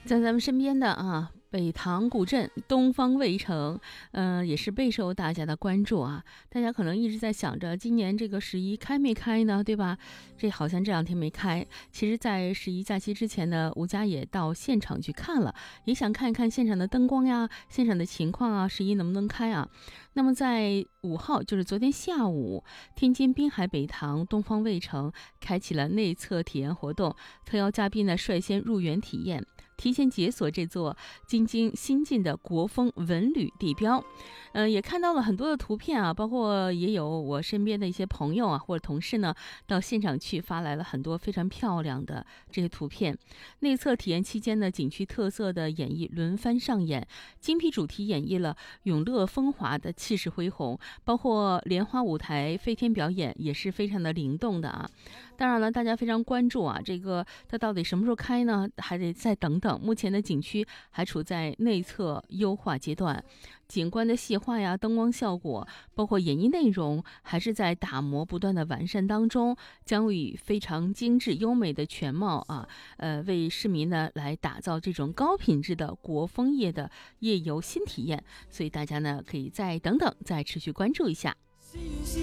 在咱们身边的北塘古镇东方卫城，也是备受大家的关注啊。大家可能一直在想着，今年这个11开没开呢，对吧？这好像这两天没开。其实，在11假期之前呢，吴佳也到现场去看了，也想看一看现场的灯光呀，现场的情况啊，11能不能开啊？那么在5号，就是昨天下午，天津滨海北塘东方卫城开启了内测体验活动，特邀嘉宾呢率先入园体验。提前解锁这座京津新晋的国风文旅地标，也看到了很多的图片啊，包括也有我身边的一些朋友啊或者同事呢，到现场去发来了很多非常漂亮的这些图片。内测体验期间呢，景区特色的演绎轮番上演，精辟主题演绎了永乐风华的气势恢宏，包括莲花舞台飞天表演也是非常的灵动的啊。当然了，大家非常关注啊，这个它到底什么时候开呢？还得再等等。目前的景区还处在内测优化阶段，景观的细化呀、灯光效果，包括演绎内容，还是在打磨不断的完善当中，将以非常精致优美的全貌为市民呢来打造这种高品质的国风夜的夜游新体验。所以大家呢可以再等等，再持续关注一下。